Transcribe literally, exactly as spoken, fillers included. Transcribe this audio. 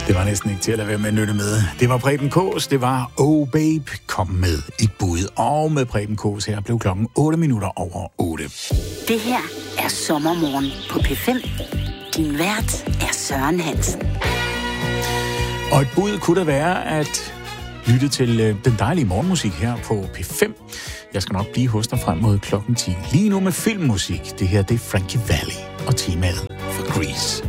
Det var næsten ikke til at lade være med at nytte med. Det var Preben Kaas, det var Oh Babe, kom med et bud. Og med Preben Kaas her blev klokken otte minutter over otte. Det her er Sommermorgen på P fem. Din vært er Søren Hansen. Og et bud kunne det være at lytte til øh, den dejlige morgenmusik her på P fem. Jeg skal nok blive hos dig frem mod klokken ti. Lige nu med filmmusik. Det her det er Frankie Valli og temaet for Grease.